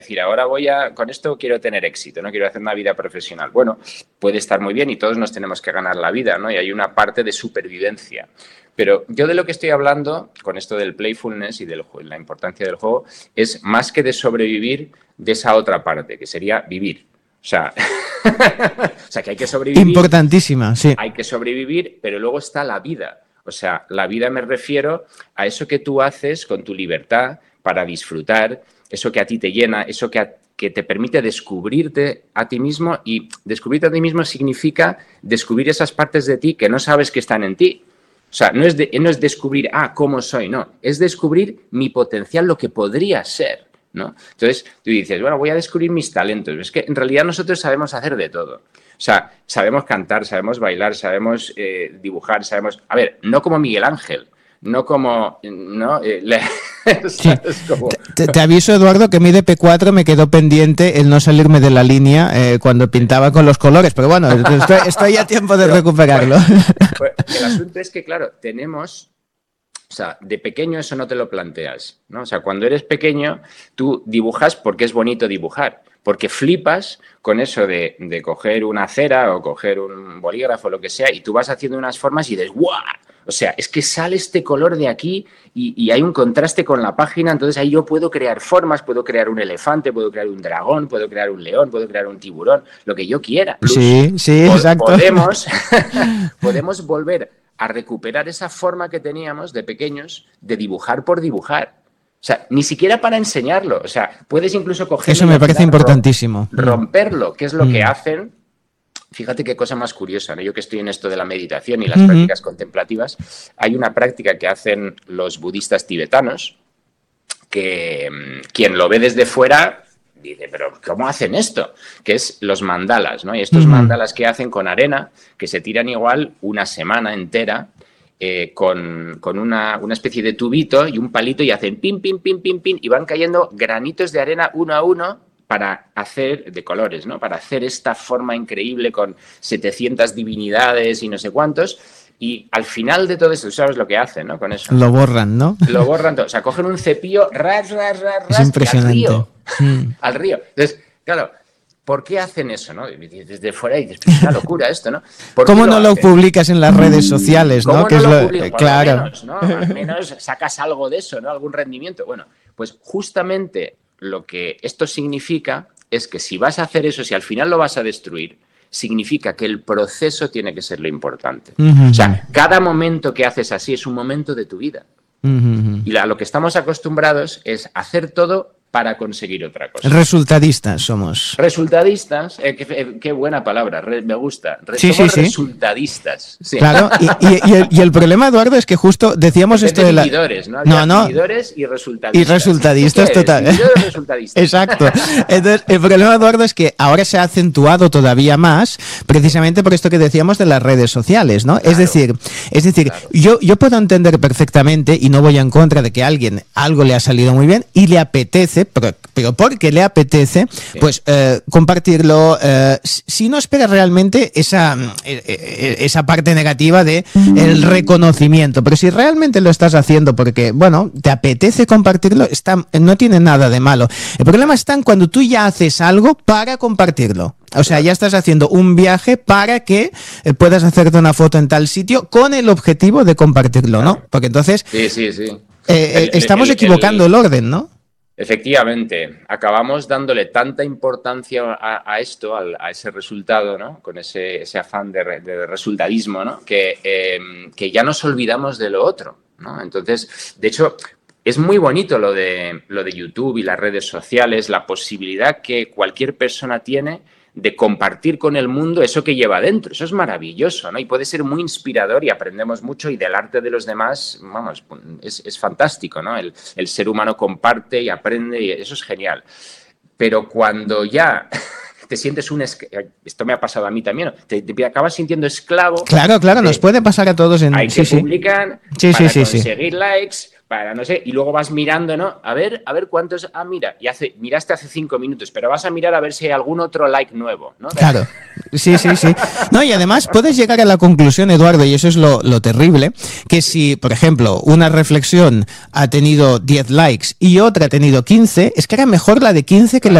decir, ahora con esto quiero tener éxito, no quiero hacer una vida profesional. Bueno, puede estar muy bien y todos nos tenemos que ganar la vida, ¿no? Y hay una parte de supervivencia. Pero yo de lo que estoy hablando, con esto del playfulness y de la importancia del juego, es más que de sobrevivir, de esa otra parte, que sería vivir. O sea, que hay que sobrevivir. Importantísima, sí. Hay que sobrevivir, pero luego está la vida. O sea, la vida me refiero a eso que tú haces con tu libertad para disfrutar, eso que a ti te llena, eso que te permite descubrirte a ti mismo, y descubrirte a ti mismo significa descubrir esas partes de ti que no sabes que están en ti. O sea, no es descubrir, cómo soy, no. Es descubrir mi potencial, lo que podría ser, ¿no? Entonces, tú dices, bueno, voy a descubrir mis talentos. Es que en realidad nosotros sabemos hacer de todo. O sea, sabemos cantar, sabemos bailar, sabemos dibujar, sabemos... A ver, no como Miguel Ángel, no como... ¿no? Sí. Te aviso, Eduardo, que a mí de P4 me quedó pendiente el no salirme de la línea cuando pintaba con los colores, pero bueno, estoy a tiempo de recuperarlo. Pues, el asunto es que, claro, tenemos... O sea, de pequeño eso no te lo planteas, ¿no? O sea, cuando eres pequeño, tú dibujas porque es bonito dibujar, porque flipas con eso de coger una cera o coger un bolígrafo o lo que sea, y tú vas haciendo unas formas y dices, ¡guau! O sea, es que sale este color de aquí y hay un contraste con la página, entonces ahí yo puedo crear formas, puedo crear un elefante, puedo crear un dragón, puedo crear un león, puedo crear un tiburón, lo que yo quiera. Sí, exacto. Podemos volver a recuperar esa forma que teníamos de pequeños de dibujar por dibujar. O sea, ni siquiera para enseñarlo. O sea, puedes incluso cogerlo. Eso me parece importantísimo. Romperlo, que es lo que hacen. Fíjate qué cosa más curiosa, ¿no? Yo que estoy en esto de la meditación y las prácticas contemplativas, hay una práctica que hacen los budistas tibetanos que quien lo ve desde fuera dice, pero ¿cómo hacen esto? Que es los mandalas, ¿no? Y estos mandalas que hacen con arena, que se tiran igual una semana entera con una especie de tubito y un palito, y hacen pin, pin, pin, pin, pin, y van cayendo granitos de arena uno a uno para hacer, de colores, ¿no? Para hacer esta forma increíble con 700 divinidades y no sé cuántos. Y al final de todo eso, ¿tú sabes lo que hacen, no? Con eso. Lo borran, ¿no? Lo borran todo. O sea, cogen un cepillo, ras, es impresionante. Al río. Al río. Entonces, claro, ¿por qué hacen eso, no? Desde fuera dices, pues es una locura esto, ¿no? ¿Cómo no lo publicas en las redes sociales, no? Que no lo publicas? Claro. Al menos, ¿no? Al menos sacas algo de eso, ¿no? Algún rendimiento. Bueno, pues justamente lo que esto significa es que si vas a hacer eso, si al final lo vas a destruir, significa que el proceso tiene que ser lo importante. O sea, cada momento que haces así es un momento de tu vida. Y a lo que estamos acostumbrados es hacer todo para conseguir otra cosa. Resultadistas somos. Resultadistas, qué buena palabra, me gusta. Somos resultadistas. Sí. Claro, y el problema, Eduardo, es que justo decíamos esto de vividores, ¿no? Vividores y resultadistas. Y resultadistas, total. Resultadistas. Exacto. Entonces, el problema, Eduardo, es que ahora se ha acentuado todavía más, precisamente por esto que decíamos de las redes sociales, ¿no? Claro. Es decir, claro. yo puedo entender perfectamente, y no voy en contra de que a alguien algo le ha salido muy bien y le apetece, pero porque le apetece, sí, pues compartirlo, si no espera realmente esa parte negativa de el reconocimiento, pero si realmente lo estás haciendo porque, bueno, te apetece compartirlo, no tiene nada de malo. El problema está en cuando tú ya haces algo para compartirlo. O sea, ya estás haciendo un viaje para que puedas hacerte una foto en tal sitio con el objetivo de compartirlo, ¿no? Porque entonces estamos equivocando el orden, ¿no? Efectivamente, acabamos dándole tanta importancia a esto, a ese resultado, ¿no? Con ese afán de resultadismo, ¿no? Que ya nos olvidamos de lo otro, ¿no? Entonces, de hecho, es muy bonito lo de YouTube y las redes sociales, la posibilidad que cualquier persona tiene de compartir con el mundo eso que lleva dentro. Eso es maravilloso, ¿no? Y puede ser muy inspirador y aprendemos mucho, y del arte de los demás, vamos, es fantástico, ¿no? El ser humano comparte y aprende, y eso es genial. Pero cuando ya te sientes esto me ha pasado a mí también, ¿no? Te acabas sintiendo esclavo. Claro, nos puede pasar a todos. Hay que publican para conseguir likes, para no sé, y luego vas mirando, ¿no? A ver cuántos, mira, miraste hace 5 minutos, pero vas a mirar a ver si hay algún otro like nuevo, ¿no? Claro, sí. No, y además puedes llegar a la conclusión, Eduardo, y eso es lo terrible, que si, por ejemplo, una reflexión ha tenido 10 likes y otra ha tenido 15, es que era mejor la de 15 que la